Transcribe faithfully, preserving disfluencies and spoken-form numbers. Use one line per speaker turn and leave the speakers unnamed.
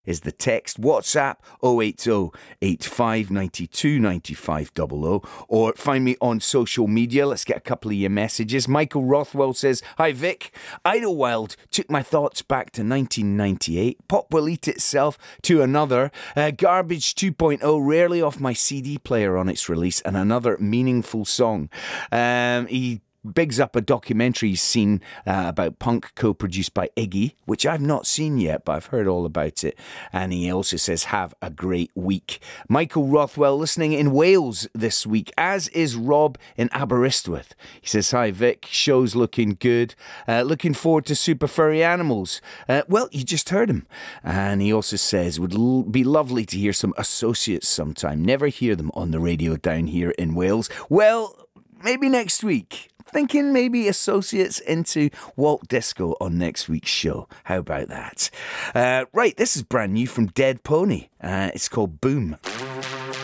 is the text. WhatsApp oh eight oh, eight five nine two, nine five zero zero, or find me on social media. Let's get a couple of your messages. Michael Rothwell says, "Hi Vic, Idlewild took my thoughts back to nineteen ninety-eight. Pop will eat itself to another. Uh, Garbage two point oh, rarely off my C D player on its release, and another meaningful song." Um, he bigs up a documentary he's seen uh, about punk co-produced by Iggy, which I've not seen yet, but I've heard all about it. And he also says, "Have a great week." Michael Rothwell listening in Wales this week, as is Rob in Aberystwyth. He says, "Hi Vic, show's looking good. Uh, looking forward to Super Furry Animals." Uh, well, you just heard him. And he also says, "Would l- be lovely to hear some Associates sometime. Never hear them on the radio down here in Wales." Well, maybe next week. Thinking maybe Associates into Walt Disco on next week's show. How about that? Uh, right, this is brand new from Dead Pony. Uh, it's called Boom.